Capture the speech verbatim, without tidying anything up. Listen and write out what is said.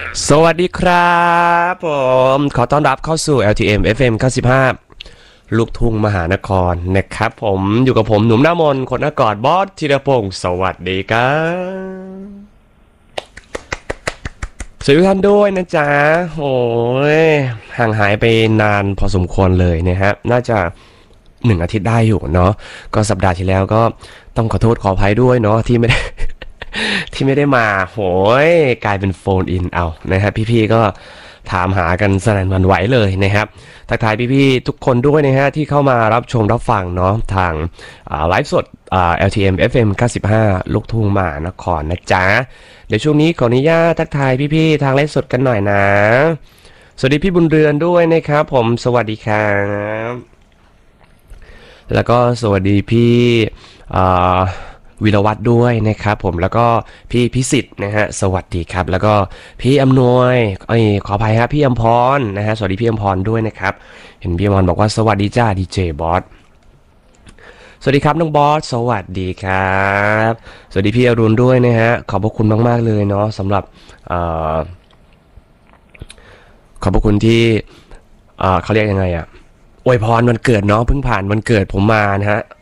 สวัสดีครับผมขอต้อนรับเข้าสู่ แอล ที เอ็ม เอฟ เอ็ม เก้าสิบห้าลูกทุ่งมหานครนะครับผมอยู่กับผมหนุ่มหน้ามนต์คนหน้ากอดบอสธีรพงศ์สวัสดีครับสวัสดีทุกท่านด้วยนะจ๊ะโอ้ยห่างหายไปนานพอสมควรเลยนะฮะน่าจะหนึ่งอาทิตย์ได้อยู่เนาะก็สัปดาห์ที่แล้วก็ต้องขอโทษขออภัยด้วยเนาะที่ไม่ได้ ที่ไม่ได้มาโหยกลายเป็นโฟนอินเอานะครับพี่ๆก็ถามหากันสนั่นหวั่นไหวเลยนะครับทักทายพี่ๆทุกคนด้วยนะฮะที่เข้ามารับชมรับฟังเนาะทางไลฟ์สด แอล ที เอ็ม เอฟ เอ็ม เก้าสิบห้าลูกทุ่งมหานครนะจ๊ะเดี๋ยวช่วงนี้ขออนุญาตทักทายพี่ๆทางไลฟ์สดกันหน่อยนะสวัสดีพี่บุญเรือนด้วยนะครับผมสวัสดีครับแล้วก็สวัสดีพี่วิรวัตรด้วยนะครับผมแล้วก็พี่พิสิทธิ์นะฮะสวัสดีครับแล้วก็พี่อำนวยเอ้ยขออภัยครับพี่อมพรนะฮะสวัสดีพี่อมพรด้วยนะครับเห็นพี่อมพรบอกว่าสวัสดีจ้าดีเจบอสสวัสดีครับน้องบอสสวัสดีครับสวัสดีพี่อรุณด้วยนะฮะขอบพระคุณมากๆเลยเนาะสำหรับเอ่อขอบพระคุณที่เอ่อเขาเรียกยังไงอะอวยพรวันเกิดเนาะเพิ่งผ่านวันเกิดผมมานะฮะ